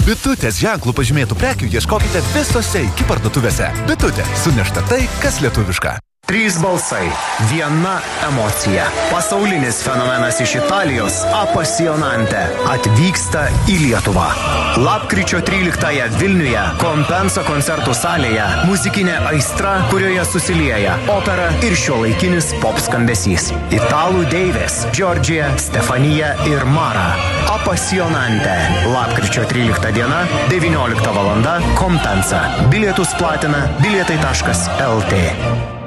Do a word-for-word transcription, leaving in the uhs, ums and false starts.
Bitutės ženklų pažymėtų prekių ieškokite visose iki parduotuvėse. Bitutė. Sunešta tai, kas lietuviška. Trys balsai, viena emocija. Pasaulinis fenomenas iš Italijos Apassionante atvyksta į Lietuvą. Lapkričio tryliktąją Vilniuje Compensa koncertų salėje muzikinė aistra, kurioje susilieja opera ir šiuolaikinis pop skambesys. Italų deivės Giorgia, Stefanija ir Mara. Apassionante. Lapkričio trylikta diena, devyniolikta valanda, Compensa. Bilietus platina bilietai taškas el tė.